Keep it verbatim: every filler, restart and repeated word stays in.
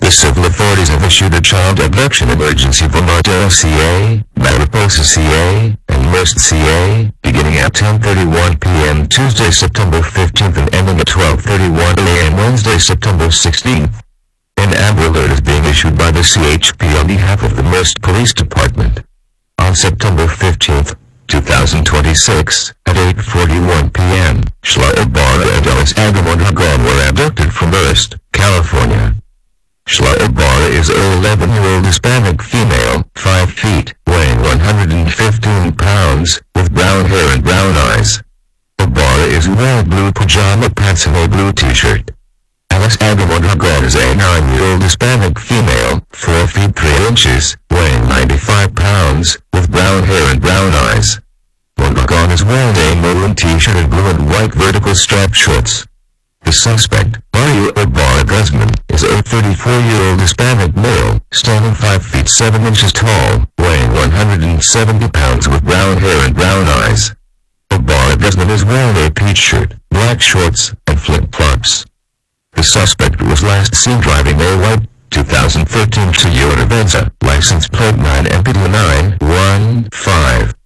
The civil authorities have issued a child abduction emergency for Martello C A, Mariposa C A, and Merced C A, beginning at ten thirty-one p m Tuesday, September fifteenth and ending at twelve thirty-one a m Wednesday, September sixteenth. An Amber Alert is being issued by the C H P on behalf of the Merced Police Department. On September fifteenth, two thousand twenty-six, at eight forty-one p m, Shla Ibarra and Ellis Agamon were abducted from Merced, California. Shla Ibarra is an eleven-year-old Hispanic female, five feet, weighing one hundred fifteen pounds, with brown hair and brown eyes. Ibarra is wearing blue pajama pants and a blue t-shirt. Alice Agamon is a nine-year-old Hispanic female, four feet three inches, weighing ninety-five pounds, with brown hair and brown eyes. Mondragon is wearing a maroon t-shirt and blue and white vertical striped shorts. The suspect, Mario Ibarra Guzman, is a thirty-four-year-old Hispanic male, standing five feet seven inches tall, weighing one hundred seventy pounds with brown hair and brown eyes. Ibarra Guzman is wearing a peach shirt, black shorts, and flip-flops. The suspect was last seen driving a white two thousand thirteen Toyota Venza, license plate nine M P nine one five.